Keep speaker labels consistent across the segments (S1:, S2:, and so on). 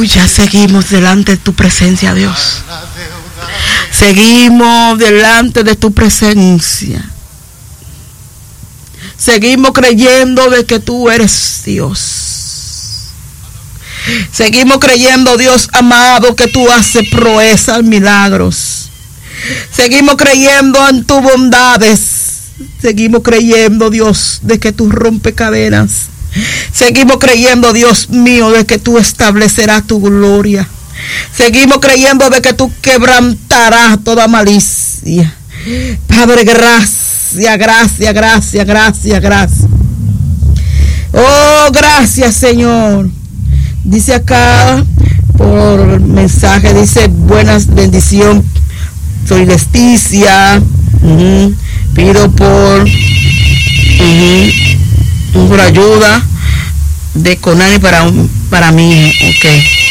S1: Ya seguimos delante de tu presencia, Dios. Seguimos delante de tu presencia. Seguimos creyendo de que tú eres Dios. Seguimos creyendo, Dios amado, que tú haces proezas, milagros. Seguimos creyendo en tus bondades. Seguimos creyendo, Dios, de que tú rompes cadenas. Seguimos creyendo, Dios mío, de que tú establecerás tu gloria. Seguimos creyendo de que tú quebrantarás toda malicia. Padre, gracias, gracias, gracias, gracias, gracias. Oh, gracias, Señor. Dice acá por mensaje, dice buenas bendición. Soy Leticia. Pido por ayuda de Conani para mí. Ok.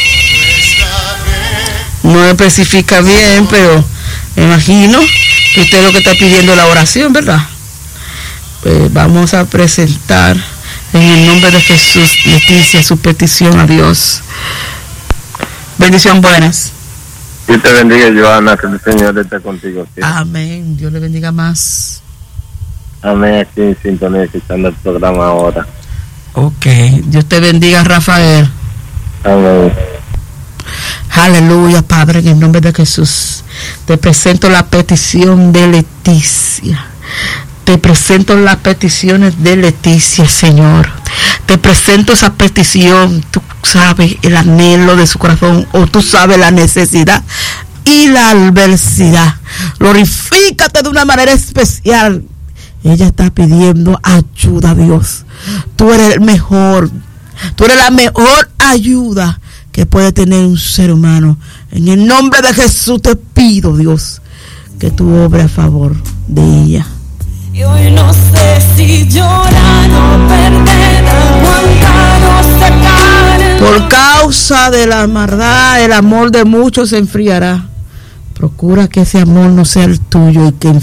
S1: No especifica bien, pero me imagino que usted es lo que está pidiendo la oración, ¿verdad? Pues vamos a presentar en el nombre de Jesús, Leticia, su petición a Dios. Bendición, buenas.
S2: Dios te bendiga, Joana, que el Señor esté contigo. ¿Sí?
S1: Amén, Dios le bendiga más.
S2: Amén, aquí en sintonía, escuchando el programa ahora.
S1: Ok, Dios te bendiga, Rafael.
S2: Amén.
S1: Aleluya, Padre, en el nombre de Jesús. Te presento la petición de Leticia. Te presento las peticiones de Leticia, Señor. Te presento esa petición. Tú sabes el anhelo de su corazón, o tú sabes la necesidad y la adversidad. Glorifícate de una manera especial. Ella está pidiendo ayuda a Dios. Tú eres el mejor. Tú eres la mejor ayuda que puede tener un ser humano. En el nombre de Jesús te pido, Dios, que tú obres a favor de ella.
S3: Y hoy no sé si llorar o perder, aguantar o secar.
S1: Por causa de la maldad, el amor de muchos se enfriará. Procura que ese amor no sea el tuyo y que